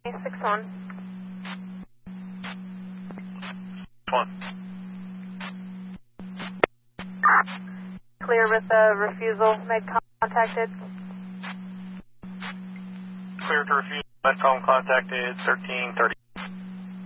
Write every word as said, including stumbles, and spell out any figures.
six one. One. Clear with the refusal. Med contacted. Clear to refuse. Medcom contacted thirteen thirty.